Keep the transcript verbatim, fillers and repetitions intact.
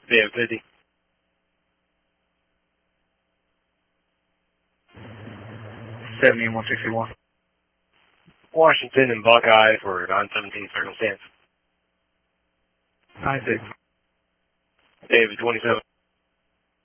David fifty. seventy and one sixty-one. Washington and Buckeye for nine seventeen circumstance. nine six. David twenty-seven.